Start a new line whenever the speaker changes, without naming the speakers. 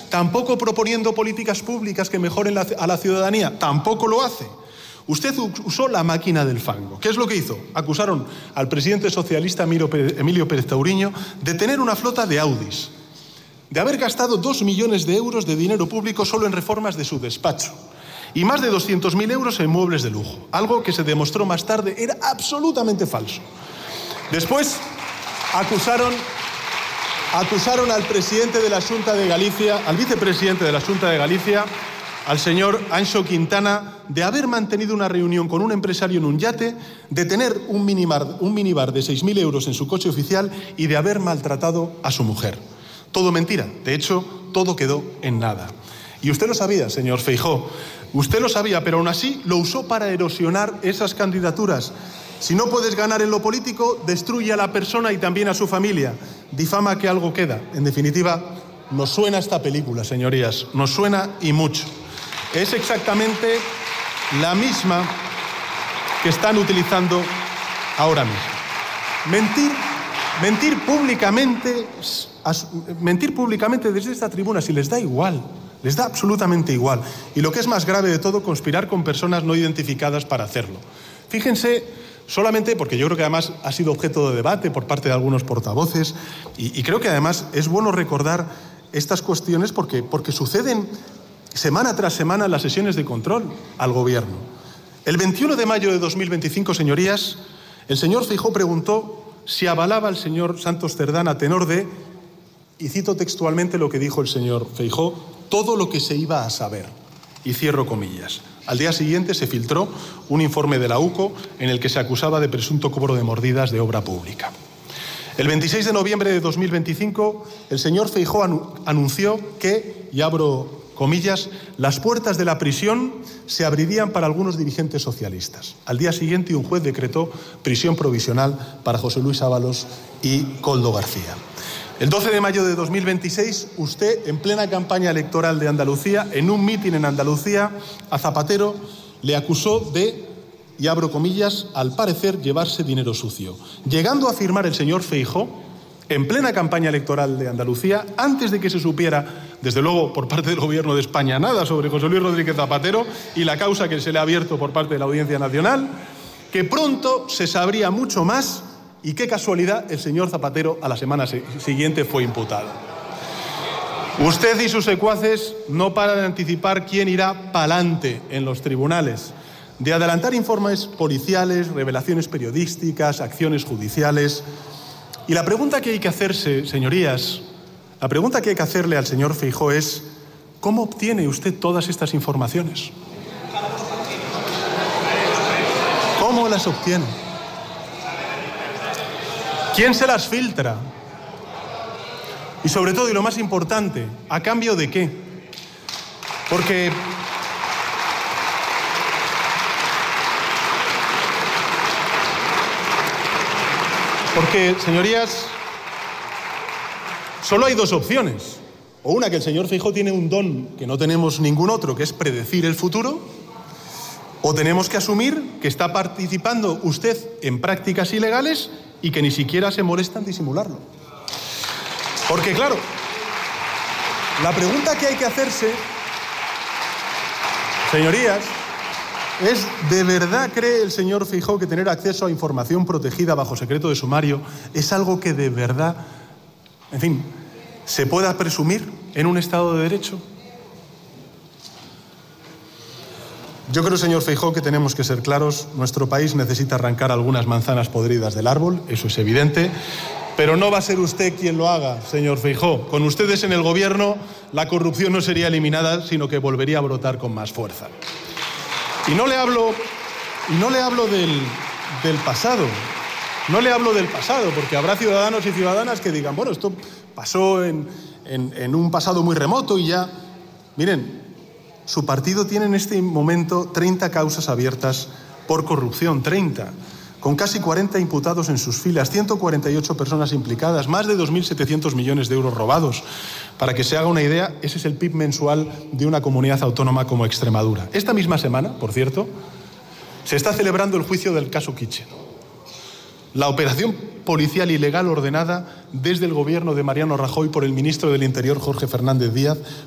tampoco proponiendo políticas públicas que mejoren a la ciudadanía, tampoco lo hace. Usted usó la máquina del fango. ¿Qué es lo que hizo? Acusaron al presidente socialista Emilio Pérez Tauriño de tener una flota de Audis, de haber gastado 2 millones de euros de dinero público solo en reformas de su despacho y más de 200.000 euros en muebles de lujo, algo que se demostró más tarde era absolutamente falso. Después acusaron al presidente de la Xunta de Galicia, al vicepresidente de la Xunta de Galicia, al señor Anxo Quintana, de haber mantenido una reunión con un empresario en un yate, de tener un minibar de 6.000 euros en su coche oficial y de haber maltratado a su mujer. Todo mentira. De hecho, todo quedó en nada. Y usted lo sabía, señor Feijóo. Usted lo sabía, pero aún así lo usó para erosionar esas candidaturas. Si no puedes ganar en lo político, destruye a la persona y también a su familia. Difama que algo queda. En definitiva, nos suena esta película, señorías. Nos suena y mucho. Es exactamente la misma que están utilizando ahora mismo. Mentir públicamente desde esta tribuna, si les da igual, les da absolutamente igual. Y lo que es más grave de todo, conspirar con personas no identificadas para hacerlo. Fíjense, solamente porque yo creo que además ha sido objeto de debate por parte de algunos portavoces y creo que además es bueno recordar estas cuestiones porque suceden semana tras semana en las sesiones de control al Gobierno. El 21 de mayo de 2025, señorías, el señor Feijóo preguntó si avalaba al señor Santos Cerdán a tenor de, y cito textualmente lo que dijo el señor Feijóo, todo lo que se iba a saber. Y cierro comillas. Al día siguiente se filtró un informe de la UCO en el que se acusaba de presunto cobro de mordidas de obra pública. El 26 de noviembre de 2025, el señor Feijóo anunció que, y abro comillas, las puertas de la prisión se abrirían para algunos dirigentes socialistas. Al día siguiente, un juez decretó prisión provisional para José Luis Ábalos y Koldo García. El 12 de mayo de 2026, usted, en plena campaña electoral de Andalucía, en un mitin en Andalucía, a Zapatero le acusó de, y abro comillas, al parecer llevarse dinero sucio, llegando a afirmar el señor Feijóo, en plena campaña electoral de Andalucía, antes de que se supiera, desde luego por parte del Gobierno de España, nada sobre José Luis Rodríguez Zapatero y la causa que se le ha abierto por parte de la Audiencia Nacional, que pronto se sabría mucho más y qué casualidad, el señor Zapatero a la semana siguiente fue imputado. Usted y sus secuaces no paran de anticipar quién irá pa'lante en los tribunales, de adelantar informes policiales, revelaciones periodísticas, acciones judiciales. Y la pregunta que hay que hacerse, señorías, la pregunta que hay que hacerle al señor Feijóo es ¿cómo obtiene usted todas estas informaciones? ¿Cómo las obtiene? ¿Quién se las filtra? Y sobre todo, y lo más importante, ¿a cambio de qué? Porque señorías, solo hay dos opciones. O una, que el señor Feijóo tiene un don que no tenemos ningún otro, que es predecir el futuro, o tenemos que asumir que está participando usted en prácticas ilegales y que ni siquiera se molesta en disimularlo. Porque, claro, la pregunta que hay que hacerse, señorías, es, ¿de verdad cree el señor Feijóo que tener acceso a información protegida bajo secreto de sumario es algo que de verdad, en fin, se pueda presumir en un Estado de Derecho? Yo creo, señor Feijóo, que tenemos que ser claros. Nuestro país necesita arrancar algunas manzanas podridas del árbol, eso es evidente, pero no va a ser usted quien lo haga, señor Feijóo. Con ustedes en el Gobierno, la corrupción no sería eliminada, sino que volvería a brotar con más fuerza. Y no le hablo del pasado. No le hablo del pasado, porque habrá ciudadanos y ciudadanas que digan, bueno, esto pasó en un pasado muy remoto y ya. Miren, su partido tiene en este momento 30 causas abiertas por corrupción, 30, con casi 40 imputados en sus filas, 148 personas implicadas, más de 2.700 millones de euros robados. Para que se haga una idea, ese es el PIB mensual de una comunidad autónoma como Extremadura. Esta misma semana, por cierto, se está celebrando el juicio del caso Kitchen. La operación policial ilegal ordenada desde el gobierno de Mariano Rajoy por el ministro del Interior, Jorge Fernández Díaz,